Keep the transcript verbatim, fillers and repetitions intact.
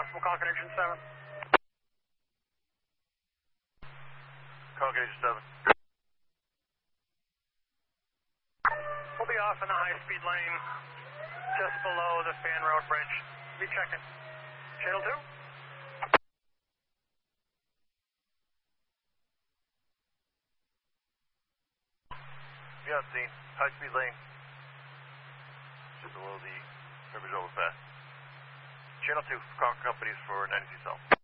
We'll call connection seven. Call connection seven. We'll be off in the high-speed lane just below the Fan Road Bridge. Be checking. Channel two? Be on scene. High-speed lane. Just below the Rivers Overpass. Channel two, call companies for ninety-two South.